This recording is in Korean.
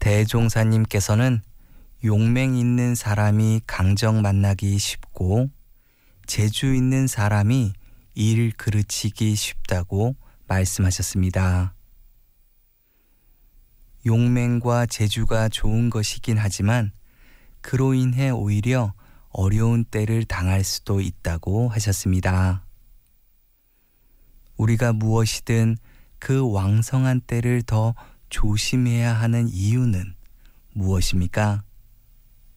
대종사님께서는 용맹 있는 사람이 강정 만나기 쉽고 재주 있는 사람이 일 그르치기 쉽다고 말씀하셨습니다. 용맹과 재주가 좋은 것이긴 하지만 그로 인해 오히려 어려운 때를 당할 수도 있다고 하셨습니다. 우리가 무엇이든 그 왕성한 때를 더 조심해야 하는 이유는 무엇입니까?